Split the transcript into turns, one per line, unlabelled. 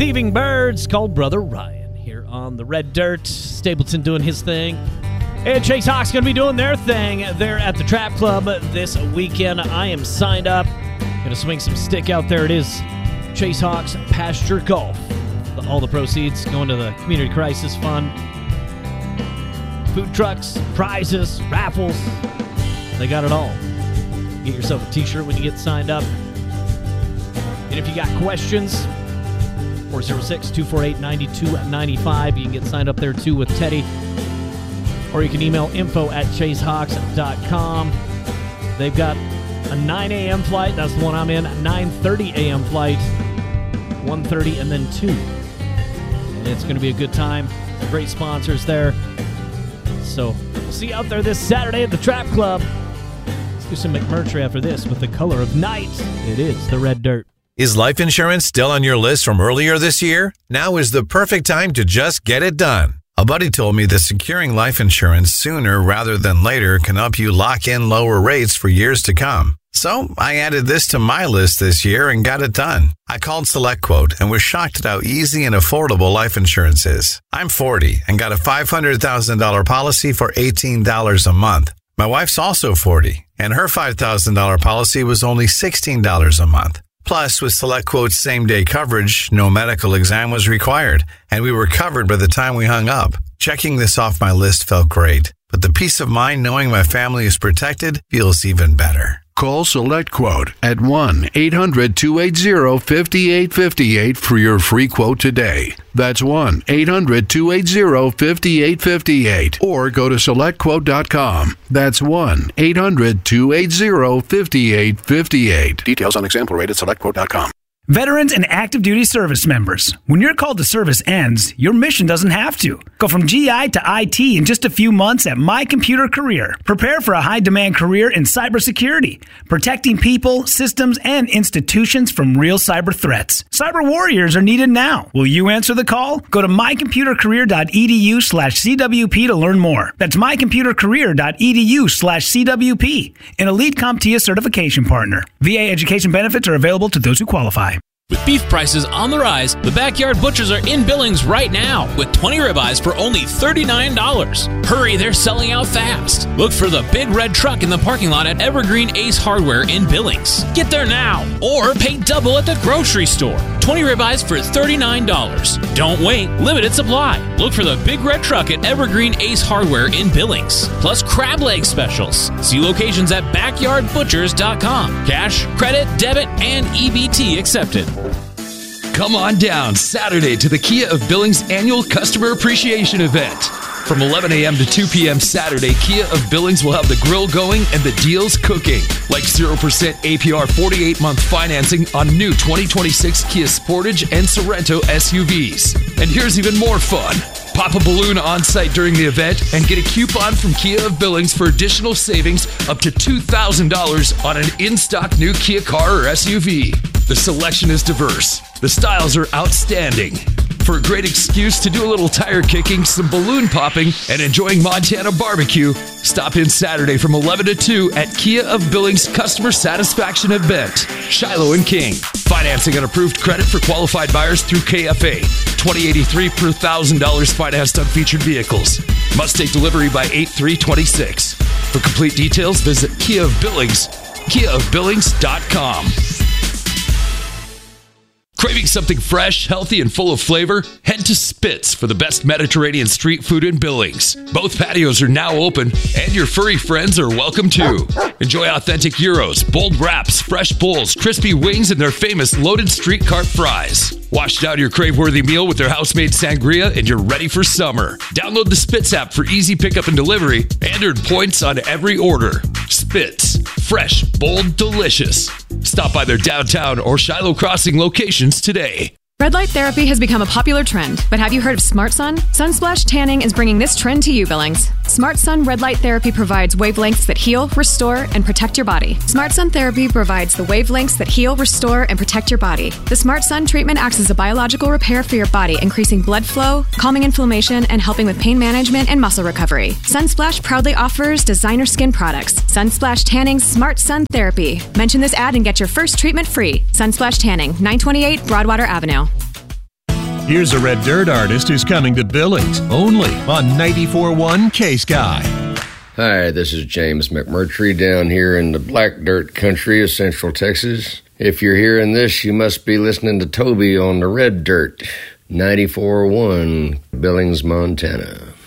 Thieving Birds, called Brother Ryan, here on the Red Dirt. Stapleton doing his thing. And Chase Hawks going to be doing their thing there at the Trap Club this weekend. I am signed up. Going to swing some stick out there. It is Chase Hawks Pasture Golf. All the proceeds going to the Community Crisis Fund. Food trucks, prizes, raffles. They got it all. Get yourself a t-shirt when you get signed up. And if you got questions, 406-248-9295. You can get signed up there too with Teddy. Or you can email info@chasehawks.com. They've got a 9 a.m. flight. That's the one I'm in. 9:30 a.m. flight. 1:30 and then 2. And it's going to be a good time. Great sponsors there. So we'll see you out there this Saturday at the Trap Club. Let's do some McMurtry after this with The Color of Night. It is the Red Dirt.
Is life insurance still on your list from earlier this year? Now is the perfect time to just get it done. A buddy told me that securing life insurance sooner rather than later can help you lock in lower rates for years to come. So I added this to my list this year and got it done. I called SelectQuote and was shocked at how easy and affordable life insurance is. I'm 40 and got a $500,000 policy for $18 a month. My wife's also 40 and her $5,000 policy was only $16 a month. Plus, with SelectQuote's same-day coverage, no medical exam was required, and we were covered by the time we hung up. Checking this off my list felt great, but the peace of mind knowing my family is protected feels even better.
Call SelectQuote at 1-800-280-5858 for your free quote today. That's 1-800-280-5858. Or go to SelectQuote.com. That's 1-800-280-5858. Details on example rate at SelectQuote.com.
Veterans and active duty service members, when your call to service ends, your mission doesn't have to. Go from GI to IT in just a few months at My Computer Career. Prepare for a high-demand career in cybersecurity, protecting people, systems, and institutions from real cyber threats. Cyber warriors are needed now. Will you answer the call? Go to mycomputercareer.edu/CWP to learn more. That's mycomputercareer.edu/CWP, an Elite CompTIA certification partner. VA education benefits are available to those who qualify.
With beef prices on the rise, the Backyard Butchers are in Billings right now with 20 ribeyes for only $39. Hurry, they're selling out fast. Look for the big red truck in the parking lot at Evergreen Ace Hardware in Billings. Get there now or pay double at the grocery store. 20 ribeyes for $39. Don't wait, limited supply. Look for the big red truck at Evergreen Ace Hardware in Billings. Plus crab leg specials. See locations at backyardbutchers.com. Cash, credit, debit, and EBT accepted.
Come on down Saturday to the Kia of Billings annual customer appreciation event. From 11 a.m. to 2 p.m. Saturday, Kia of Billings will have the grill going and the deals cooking. Like 0% APR 48-month financing on new 2026 Kia Sportage and Sorento SUVs. And here's even more fun. Pop a balloon on site during the event and get a coupon from Kia of Billings for additional savings up to $2,000 on an in-stock new Kia car or SUV. The selection is diverse. The styles are outstanding. For a great excuse to do a little tire kicking, some balloon popping, and enjoying Montana barbecue, stop in Saturday from 11 to 2 at Kia of Billings Customer Satisfaction Event. Shiloh and King. Financing and approved credit for qualified buyers through KFA. $20.83 per $1,000 financed on featured vehicles. Must take delivery by 8/3/26. For complete details, visit Kia of Billings, KiaofBillings.com. Craving something fresh, healthy, and full of flavor? Head to Spitz for the best Mediterranean street food in Billings. Both patios are now open, and your furry friends are welcome too. Enjoy authentic gyros, bold wraps, fresh bowls, crispy wings, and their famous loaded street cart fries. Wash down your crave-worthy meal with their house-made sangria, and you're ready for summer. Download the Spitz app for easy pickup and delivery, and earn points on every order. Spitz. Fresh, bold, delicious. Stop by their downtown or Shiloh Crossing locations today.
Red light therapy has become a popular trend, but have you heard of Smart Sun? Sunsplash Tanning is bringing this trend to you, Billings. Smart Sun red light therapy provides wavelengths that heal, restore, and protect your body. Smart Sun therapy provides the wavelengths that heal, restore, and protect your body. The Smart Sun treatment acts as a biological repair for your body, increasing blood flow, calming inflammation, and helping with pain management and muscle recovery. Sunsplash proudly offers designer skin products. Sunsplash Tanning's Smart Sun Therapy. Mention this ad and get your first treatment free. Sunsplash Tanning, 928 Broadwater Avenue.
Here's a Red Dirt artist who's coming to Billings, only on 94.1 K-Sky.
Hi, this is James McMurtry down here in the Black Dirt country of Central Texas. If you're hearing this, you must be listening to Toby on the Red Dirt, 94.1 Billings, Montana.